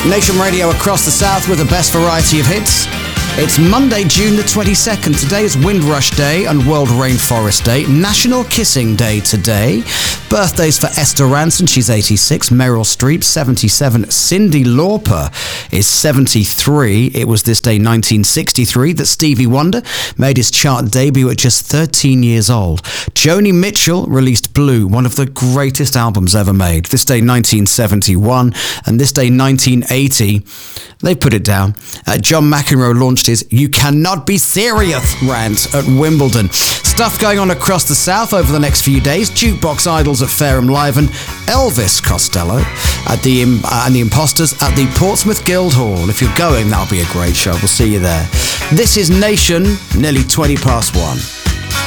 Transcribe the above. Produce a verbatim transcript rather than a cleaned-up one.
Nation Radio across the south with the best variety of hits. It's Monday, June the twenty-second. Today is Windrush Day and World Rainforest Day. National Kissing Day today. Birthdays for Esther Ranson, she's eighty-six. Meryl Streep, seventy-seven. Cyndi Lauper is seventy-three. It was this day, nineteen sixty-three, that Stevie Wonder made his chart debut at just thirteen years old. Joni Mitchell released Blue, one of the greatest albums ever made. This day, nineteen seventy-one. And this day, nineteen eighty, they put it down. Uh, John McEnroe launched his You Cannot Be Serious rant at Wimbledon. Stuff going on across the south over the next few days. Jukebox Idols at Fareham Live and Elvis Costello at the uh, and the Imposters at the Portsmouth Guildhall. If you're going, that'll be a great show. We'll see you there. This is Nation, nearly twenty past one.